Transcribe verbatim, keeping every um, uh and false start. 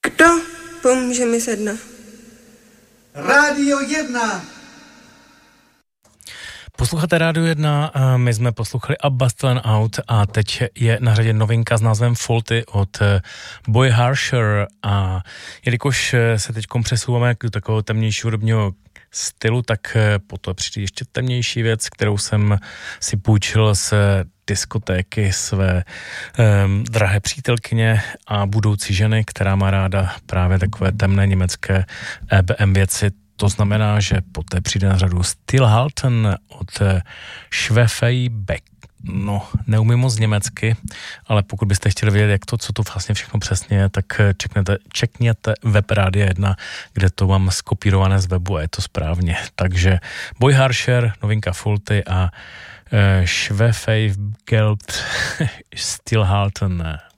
Kdo pomůže mi sedna? Rádio jedna. Posloucháte Rádio jedna, my jsme poslouchali Abba Still Out a teď je na řadě novinka s názvem Faulty od Boy Harsher a jelikož se teď přesouváme do takového temnějšího hudebního stylu, tak potom přijde ještě temnější věc, kterou jsem si půjčil z diskotéky své um, drahé přítelkyně a budoucí ženy, která má ráda právě takové temné německé E B M věci. To znamená, že poté přijde na řadu Stillhalten od Schwefeibeck. No, neumím moc německy, ale pokud byste chtěli vědět, jak to, co to vlastně všechno přesně je, tak čekněte, čekněte web Rádia jedna, kde to mám skopírované z webu a je to správně. Takže Boy Harsher, novinka Faulty a uh, Schwefeibeck Stillhalten.